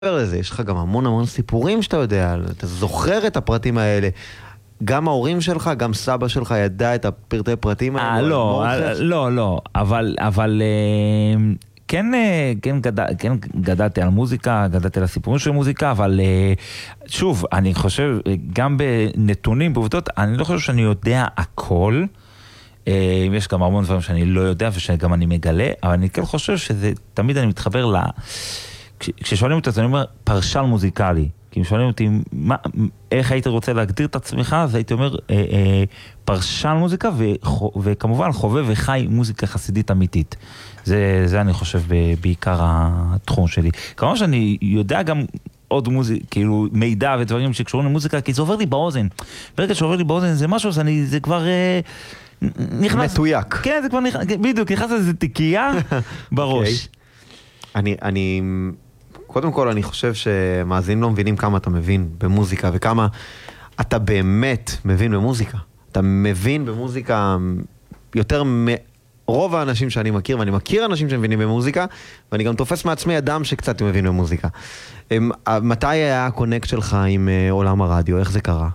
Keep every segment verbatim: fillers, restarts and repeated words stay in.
לזה, יש לך גם המון המון סיפורים שאתה יודע, אתה זוכר את הפרטים האלה. גם ההורים שלך, גם סבא שלך ידע את הפרטי פרטים האלה? אה, לא, לא, לא, אבל, אבל, כן, כן, כן, גדלתי על מוזיקה, גדלתי על הסיפורים של מוזיקה, אבל שוב, אני חושב, גם בנתונים, בעובדות, אני לא חושב שאני יודע הכל, יש גם המון דברים שאני לא יודע ושגם אני מגלה, אבל אני כן חושב שזה, תמיד אני מתחבר ל... כששואלים אותי, אני אומר, פרשן מוזיקלי. כי אם שואלים אותי, מה, איך היית רוצה להגדיר את עצמך, אז הייתי אומר, אה, אה, פרשן מוזיקה, וחו, וכמובן חובב וחי מוזיקה חסידית אמיתית. זה, זה אני חושב בעיקר התחום שלי. כמובן שאני יודע גם עוד מוזיקה, כאילו מידע ודברים שקשורים למוזיקה, כי זה עובר לי באוזן. ברגע שעובר לי באוזן זה משהו, אז אני, זה כבר... אה, נכנס... מתויק. כן, זה כבר נכנס, בדיוק, נכנס לזה תיקייה בראש. אני, אני... קודם כל, אני חושב שמאזינים לא מבינים כמה אתה מבין במוזיקה, וכמה אתה באמת מבין במוזיקה. אתה מבין במוזיקה יותר מרוב האנשים שאני מכיר, ואני מכיר אנשים שמבינים במוזיקה, ואני גם תופס מעצמי אדם שקצת מבין במוזיקה. מתי היה הקונקט שלך עם עולם הרדיו? איך זה קרה?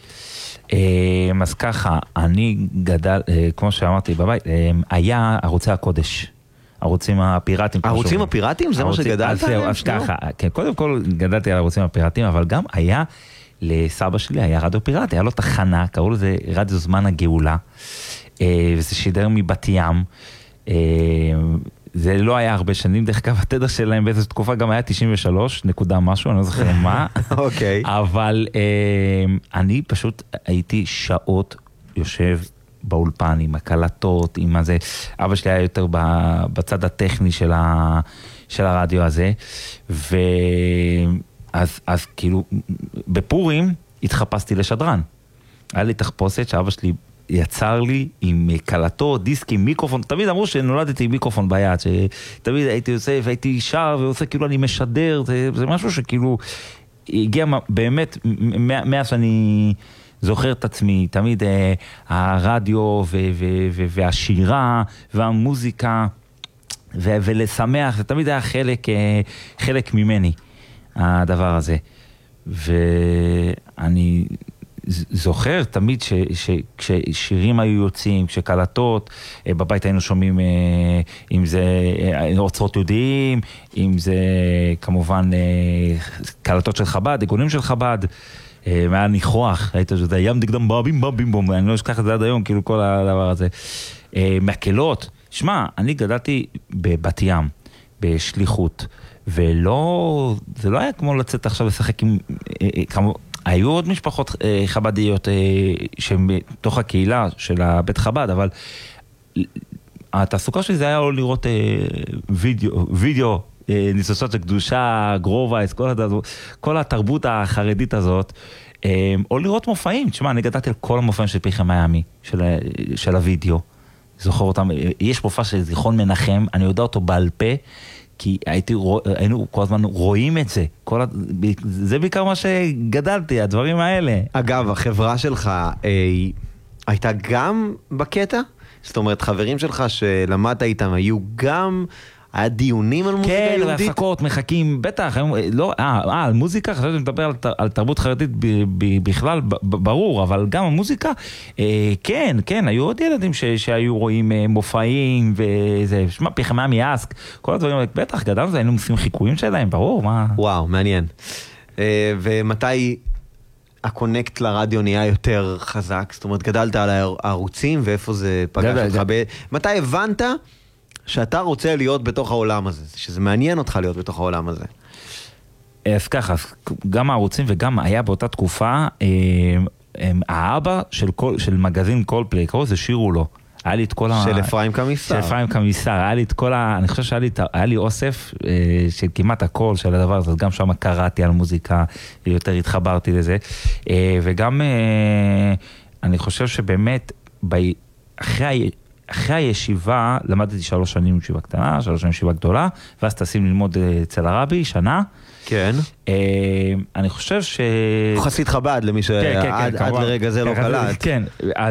אז ככה, אני גדל, כמו שאמרתי בבית, היה ערוצי הקודש. הערוצים הפיראטיים. הערוצים הפיראטיים? זה מה שגדלת עליהם? אז ככה, קודם כל גדלתי על הערוצים הפיראטיים, אבל גם היה, לסבא שלי היה רדיו פיראטי, היה לו תחנה, קראו לזה רדיו זמן הגאולה, וזה שידר מבת ים, זה לא היה הרבה שנים, דרך כלל התדר שלהם באיזו תקופה גם היה תשעים ושלוש נקודה משהו, אני לא זוכר מה, אבל אני פשוט הייתי שעות יושב באולפן, עם הקלטות, עם הזה. אבא שלי היה יותר בצד הטכני של, ה, של הרדיו הזה, ואז אז, כאילו, בפורים התחפשתי לשדרן. היה לי תחפושת שאבא שלי יצר לי עם קלטות, דיסקים, מיקרופון, תמיד אמרו שנולדתי עם מיקרופון ביד, שתמיד הייתי עושה והייתי שר ועושה כאילו אני משדר, זה, זה משהו שכאילו הגיע באמת, מאז שאני... זוכר את עצמי, תמיד אה, הרדיו ו- ו- ו- והשירה והמוזיקה ו- ולשמח, זה תמיד היה חלק, אה, חלק ממני, הדבר הזה. ואני זוכר תמיד ש- ש- כששירים היו יוצאים, כשקלטות, אה, בבית היינו שומעים, אה, אם זה אה, אוצרות יהודיים, אם זה כמובן אה, קלטות של חב"ד, ארגונים של חב"ד, היה ניחוח, היית שזה ים דקדם בבים בבים בום, אני לא אשכח את זה עד היום, כאילו כל הדבר הזה. מהקלות, שמע, אני גדלתי בבת ים, בשליחות, ולא, זה לא היה כמו לצאת עכשיו לשחק עם, כמו, היו עוד משפחות חבדיות שהן בתוך הקהילה של הבית חב"ד, אבל התעסוקה שלי זה היה לא לראות וידאו, וידאו, ניסוסות של קדושה, גרובייס, כל, כל התרבות החרדית הזאת, או לראות מופעים. תשמע, אני גדלתי על כל המופעים של פיחם מיאמי, של, של הוידאו. זוכר אותם, יש מופע של זיכרון מנחם, אני יודע אותו בעל פה, כי הייתי, היינו כל הזמן רואים את זה. כל, זה בעיקר מה שגדלתי, הדברים האלה. אגב, החברה שלך אה, הייתה גם בקטע? זאת אומרת, חברים שלך שלמדת איתם היו גם... היה דיונים על מוזיקה כן, יהודית? כן, והפקות, מחכים, בטח, לא, אה, אה, על מוזיקה, חשבתי לדבר על, על תרבות חרדית ב, ב, בכלל, ב, ברור, אבל גם המוזיקה, אה, כן, כן, היו עוד ילדים ש, שהיו רואים אה, מופעים, וזה, שמה, פיחם מיאמי אסק, כל הדברים, בטח, גדלנו, היינו עושים חיקויים שלהם, ברור, מה... וואו, מעניין. אה, ומתי הקונקט לרדיו נהיה יותר חזק? זאת אומרת, גדלת על הערוצים, ואיפה זה פגש אותך? ב... מתי הבנת... שאתה רוצה להיות בתוך העולם הזה, שזה מעניין אותך להיות בתוך העולם הזה. אז ככה, גם הערוצים וגם היה באותה תקופה, האבא של, כל, של מגזין קולפליי, קראו זה שירו לו. היה לי את כל ה... של אפרים קמיסר. של אפרים קמיסר, היה לי את כל ה... אני חושב שהיה לי, היה לי אוסף של כמעט הכל של הדבר הזה, גם שם קראתי על מוזיקה, יותר התחברתי לזה, וגם אני חושב שבאמת, אחרי... אחרי הישיבה, למדתי שלוש שנים ישיבה קטנה, שלוש שנים ישיבה גדולה, ואז תשים ללמוד אצל הרבי, שנה. כן. אני חושב ש... חסיד חב"ד, למי שעד לרגע זה לא קלט. כן,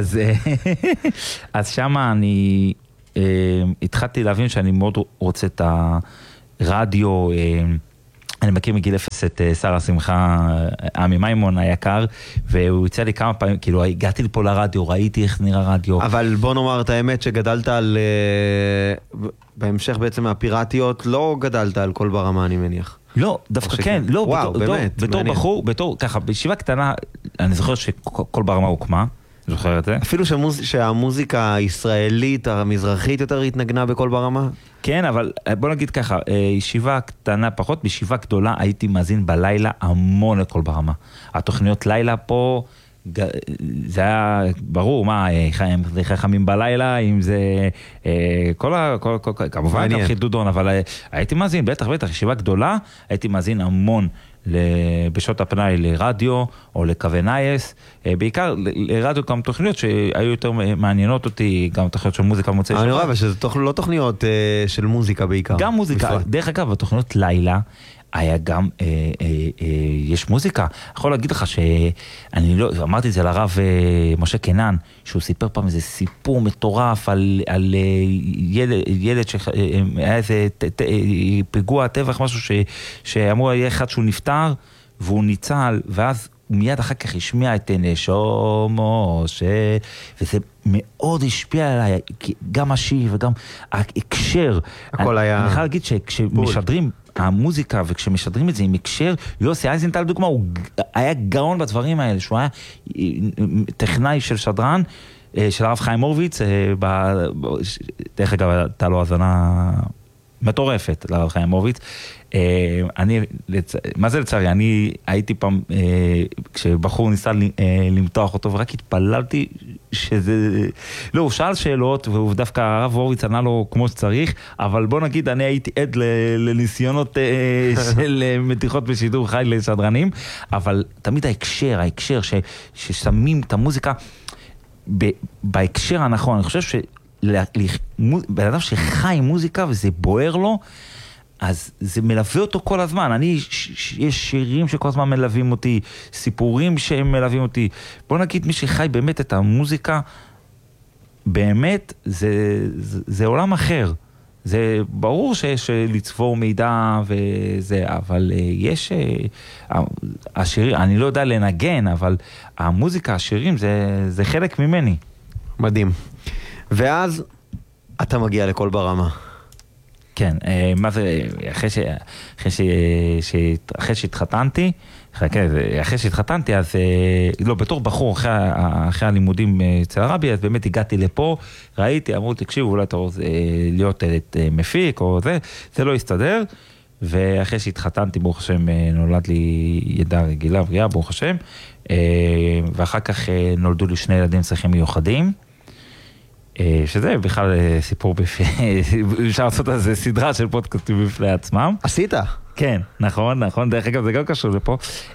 אז שמה אני התחלתי להבין שאני מאוד רוצה את הרדיו, אני מכיר מגיל אפס את שר השמחה, עמי מימון היקר, והוא יצא לי כמה פעמים, כאילו הגעתי לפה לרדיו, ראיתי איך נראה רדיו. אבל בוא נאמר את האמת שגדלת על, בהמשך בעצם מהפיראטיות, לא גדלת על כל ברמה אני מניח. לא, דווקא כן, לא, וואו, בתור, באמת, בתור מעניין. בחור, בתור, ככה, בישיבה קטנה, אני זוכר שכל ברמה הוקמה, זוכר את זה? אפילו שהמוז... שהמוזיקה הישראלית, המזרחית יותר התנגנה בכל ברמה? כן, אבל בוא נגיד ככה, ישיבה קטנה פחות, בישיבה גדולה הייתי מאזין בלילה המון לכל ברמה. התוכניות לילה פה, זה היה ברור, מה, זה חכמים בלילה, אם זה כל ה... כל, כל, כמובן גם חידודון, אבל הייתי מאזין, בטח, בטח, ישיבה גדולה, הייתי מאזין המון בשעות הפנאי לרדיו או לקווי נייס, בעיקר לרדיו גם תוכניות שהיו יותר מעניינות אותי, גם תוכניות של מוזיקה במוצאי שבת. אני רואה, אבל שזה לא תוכניות של מוזיקה בעיקר. גם מוזיקה, דרך אגב, בתוכניות לילה, היה גם, אה, אה, אה, יש מוזיקה. אני יכול להגיד לך שאני לא, אמרתי את זה לרב אה, משה קנן, שהוא סיפר פעם איזה סיפור מטורף על, על אה, ילד, ילד שהיה איזה ת, ת, פיגוע טבח, משהו ש, שאמרו היה אחד שהוא נפטר, והוא ניצל, ואז הוא מיד אחר כך השמיע את נשומו, ש... וזה מאוד השפיע עליי, גם השיר וגם ההקשר. הכל אני, היה... אני יכול להגיד שכשמשדרים המוזיקה, וכשמשדרים את זה עם הקשר, יוסי אייזנטל דוגמה, הוא היה גאון בדברים האלה, שהוא היה טכנאי של שדרן, של הרב חיים הורוביץ, דרך אגב, הייתה לו הזנה מטורפת לרב חיים הורוביץ. אני, מה זה לצערי? אני הייתי פעם, כשבחור ניסה למתוח אותו, ורק התפללתי שזה... לא, הוא שאל שאלות, והוא דווקא הרב הורוביץ ענה לו כמו שצריך, אבל בוא נגיד, אני הייתי עד לניסיונות של מתיחות בשידור חי לשדרנים, אבל תמיד ההקשר, ההקשר ששמים את המוזיקה בהקשר הנכון, אני חושב ש... בן אדם שחי מוזיקה וזה בוער לו, אז זה מלווה אותו כל הזמן. אני, יש שירים שכל הזמן מלווים אותי, סיפורים שהם מלווים אותי. בוא נגיד, מי שחי באמת את המוזיקה, באמת, זה, זה, זה עולם אחר. זה ברור שיש לצבור מידע וזה, אבל יש, השירים, אני לא יודע לנגן, אבל המוזיקה, השירים, זה, זה חלק ממני. מדהים. ואז אתה מגיע לכל ברמה. כן, מה זה, אחרי, ש, אחרי, ש, ש, אחרי שהתחתנתי, אחרי שהתחתנתי, אז לא, בתור בחור, אחרי, אחרי הלימודים אצל הרבי, אז באמת הגעתי לפה, ראיתי, אמרו, תקשיבו, אולי אתה רוצה להיות מפיק או זה, זה לא יסתדר, ואחרי שהתחתנתי, ברוך השם, נולד לי ידה רגילה, בריאה, ברוך השם, ואחר כך נולדו לי שני ילדים צריכים מיוחדים, שזה בכלל סיפור בפי, אפשר לעשות על זה סדרה של פודקאסטים בפני עצמם. עשית? כן, נכון, נכון, דרך אגב זה גם קשור לפה.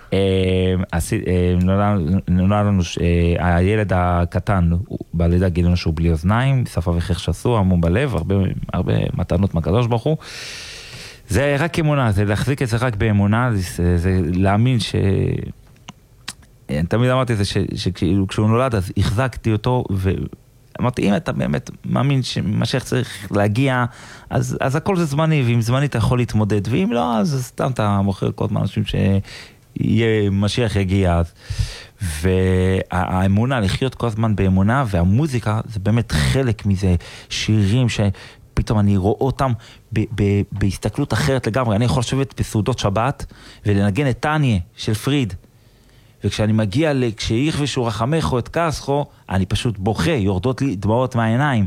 נולד לנו, הילד הקטן, בלידה גילינו שהוא בלי אוזניים, שפה וחך שסוע, המום בלב, הרבה מתנות מהקדוש ברוך הוא. זה רק אמונה, זה להחזיק את זה רק באמונה, זה להאמין ש... תמיד אמרתי את זה, שכשהוא נולד אז החזקתי אותו ו... אמרתי, אם אתה באמת מאמין שמה שצריך להגיע, אז, אז הכל זה זמני, ואם זמני אתה יכול להתמודד, ואם לא, אז סתם אתה מוכר כל הזמן אנשים שיהיה, משיח יגיע. והאמונה, לחיות כל הזמן באמונה, והמוזיקה זה באמת חלק מזה, שירים שפתאום אני רואה אותם ב- ב- בהסתכלות אחרת לגמרי. אני יכול לשבת בסעודות שבת, ולנגן את טניה של פריד, וכשאני מגיע לכשייכבשו רחמך או את כעסכו, אני פשוט בוכה, יורדות לי דמעות מהעיניים.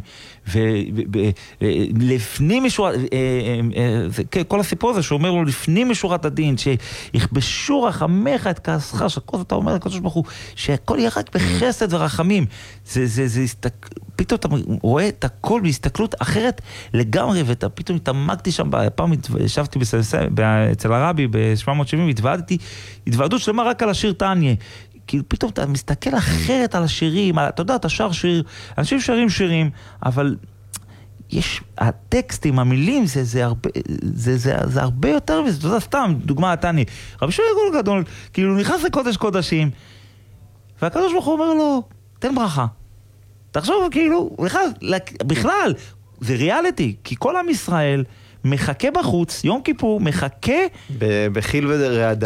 ולפנים משורת, כל הסיפור הזה שאומר לו, לפנים משורת הדין, שיכבשו רחמך את כעסך, שכל אתה אומר לקדוש ברוך הוא, שהכל יהיה רק בחסד ורחמים. זה, זה, זה, פתאום אתה רואה את הכל בהסתכלות אחרת לגמרי, ואתה פתאום התעמקתי שם, פעם ישבתי אצל הרבי ב-שבע מאות שבעים, התוועדתי, התוועדות שלמה רק על השיר טניה. כאילו פתאום אתה מסתכל אחרת על השירים, אתה יודע, אתה שר שיר, אנשים שרים שירים, אבל יש, הטקסטים, המילים, זה, זה הרבה, זה, זה, זה הרבה יותר, וזה, זה סתם, דוגמה טני, רבי שמעון גדול גדול, כאילו נכנס לקודש קודשים, והקדוש ברוך הוא אומר לו, תן ברכה. תחשוב, כאילו, בכלל, בכלל, זה ריאליטי, כי כל עם ישראל מחכה בחוץ, יום כיפור, מחכה... בחיל ורעדה.